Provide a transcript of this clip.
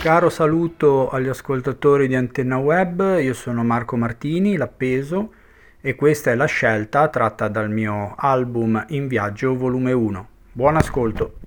Caro saluto agli ascoltatori di Antenna Web, io sono Marco Martini, l'Appeso, e questa è la scelta tratta dal mio album In Viaggio volume 1. Buon ascolto!